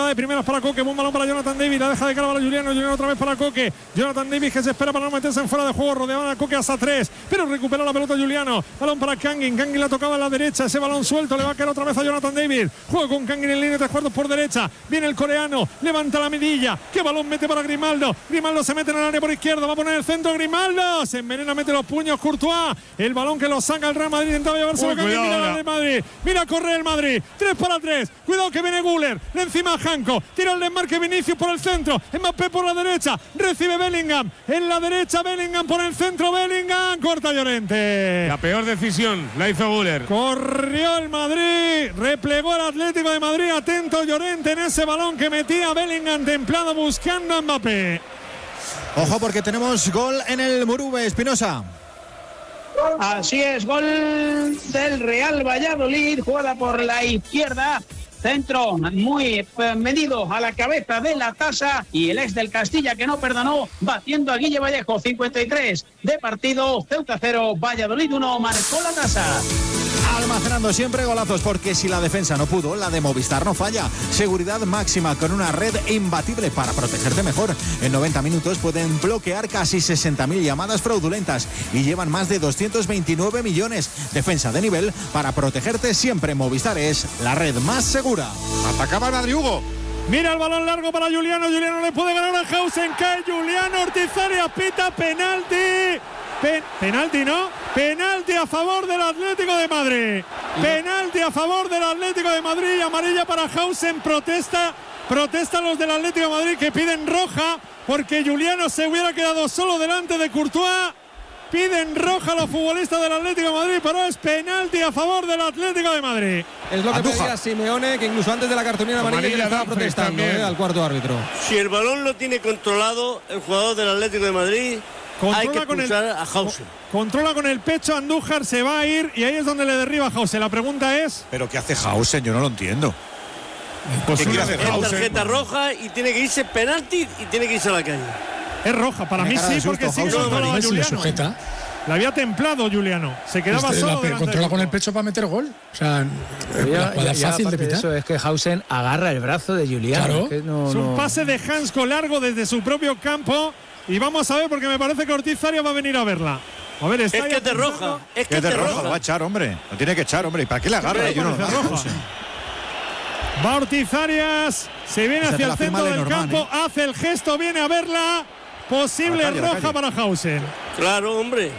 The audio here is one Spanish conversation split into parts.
de primeras para Koke. Buen balón para Jonathan David. La deja de cara para Juliano. Juliano otra vez para Koke. Jonathan David que se espera para no meterse en fuera de juego. Rodeaban a Koke hasta 3. Pero recupera la pelota Juliano. Balón para Kangin. Kangin la tocaba en la derecha. Ese balón suelto. Le va a caer otra vez a Jonathan David. Juega con Kangin en línea de 3/4 por derecha. Viene el coreano. Levanta la medilla. ¿Qué balón mete para Grimaldo? Grimaldo se mete en el área por izquierda. Va a poner el centro Grimaldo. Se envenena, mete los puños Courtois. El balón que lo saca el Real Madrid. Intentaba llevarse a Kangin. Mira el Madrid. Mira a correr el Madrid. 3 para 3. Cuidado que viene Güler. De encima Janko. Tira el desmarque Vinicius por el centro. Mbappé por la derecha. Recibe Bellingham. En la derecha Bellingham por el centro. Bellingham. Corta Llorente. La peor decisión la hizo Güler. Corrió el Madrid. Replegó el Atlético de Madrid. Atento Llorente en ese balón que metía Bellingham templado buscando a Mbappé. Ojo porque tenemos gol en el Murube, Espinosa. Así es, gol del Real Valladolid, jugada por la izquierda. Centro muy medido a la cabeza de la tasa y el ex del Castilla que no perdonó, batiendo a Guille Vallejo. 53 de partido, Ceuta 0, Valladolid 1, marcó la tasa. Almacenando siempre golazos porque si la defensa no pudo, la de Movistar no falla. Seguridad máxima con una red imbatible para protegerte mejor. En 90 minutos pueden bloquear casi 60.000 llamadas fraudulentas y llevan más de 229 millones. Defensa de nivel para protegerte siempre. Movistar es la red más segura. Atacaba el Madrid, Hugo. Mira el balón largo para Juliano. Juliano le puede ganar a Hausen. Cae Juliano. Ortiz Arias pita penalti. Penalti, ¿no? Penalti a favor del Atlético de Madrid. Penalti a favor del Atlético de Madrid. Amarilla para Hausen. Protestan los del Atlético de Madrid que piden roja porque Juliano se hubiera quedado solo delante de Courtois. Piden roja a los futbolistas del Atlético de Madrid, pero es penalti a favor del Atlético de Madrid. Es lo que pedía Simeone, que incluso antes de la cartulina amarilla le estaba protestando al cuarto árbitro. Si el balón lo tiene controlado el jugador del Atlético de Madrid, hay que expulsar a Hausen. Controla con el pecho Andújar, se va a ir y ahí es donde le derriba a Hausen. La pregunta es... ¿Pero qué hace Hausen? Yo no lo entiendo. Pues es tarjeta roja y tiene que irse penalti y tiene que irse a la calle. Es roja, para mí sí, porque sí controlaba a Juliano. La había templado Juliano, se quedaba solo. Controla con el pecho para meter gol. O sea, es fácil de pitar. Eso es que Hausen agarra el brazo de Juliano. Claro. Es un pase de Hansko largo desde su propio campo. Y vamos a ver, porque me parece que Ortiz Arias va a venir a verla. A ver, está es que te roja. Es que te roja. Lo va a echar, hombre. Lo tiene que echar, hombre. ¿Y para qué le agarra? Yo no va Ortiz Arias, se viene hacia el centro del campo, hace el gesto, viene a verla. Posible roja para Hausen. Claro, hombre.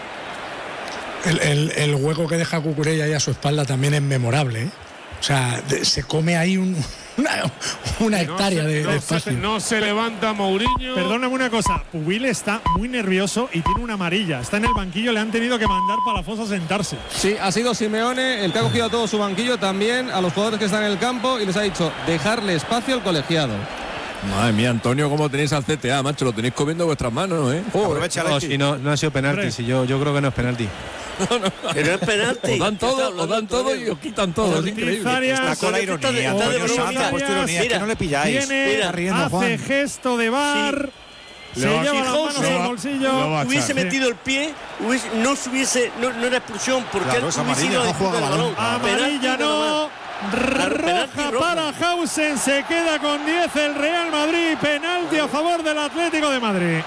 El hueco que deja Cucurella ahí a su espalda también es memorable, ¿eh? O sea, se come ahí una hectárea de espacio. No se levanta Mourinho. Perdóname una cosa, Pubil está muy nervioso y tiene una amarilla. Está en el banquillo, le han tenido que mandar para la fosa a sentarse. Sí, ha sido Simeone el que ha cogido a todo su banquillo, también a los jugadores que están en el campo y les ha dicho dejarle espacio al colegiado. Madre mía, Antonio, ¿cómo tenéis al CTA, macho? Lo tenéis comiendo vuestras manos, ¿eh? No ha sido penalti, si yo creo que no es penalti. Pero es penalti. Os dan todo y os quitan todo. Es increíble. Está con la ironía. Es que no le pilláis. Hace gesto de VAR. Se lleva las manos al bolsillo. Hubiese metido el pie, no era expulsión porque él hubiese ido a disputar el balón. Amarilla no. Roja para Hausen, se queda con 10 el Real Madrid. Penalti a favor del Atlético de Madrid.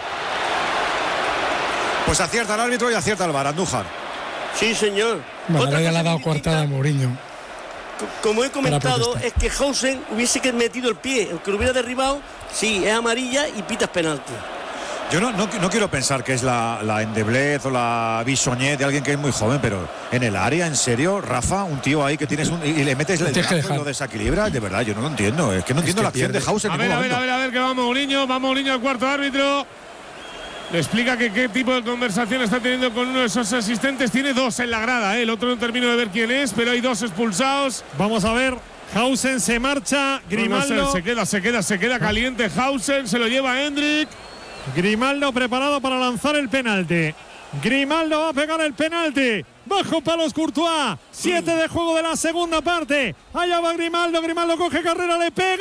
Pues acierta el árbitro y acierta el VAR, Andújar. Sí, señor. Bueno, ya le ha dado coartada a Mourinho. Como he comentado, es que Hausen hubiese metido el pie, aunque lo hubiera derribado, sí, es amarilla y pitas penalti. Yo no quiero pensar que es la endeblez o la bisoñez de alguien que es muy joven, pero en el área, en serio, Rafa, un tío ahí que tienes y le metes el brazo y lo desequilibra, de verdad, yo no lo entiendo. Es que no entiendo la acción de Hausen. A ver, que va Mourinho al cuarto árbitro. Le explica que qué tipo de conversación está teniendo con uno de esos asistentes. Tiene 2 en la grada, el otro no termino de ver quién es, pero hay 2 expulsados. Vamos a ver. Hausen se marcha, Grimaldo. Se queda caliente Hausen, se lo lleva Hendrik. Grimaldo preparado para lanzar el penalti. Grimaldo va a pegar el penalti. Bajo palos Courtois. 7 de juego de la segunda parte. Allá va Grimaldo. Grimaldo coge carrera, le pega.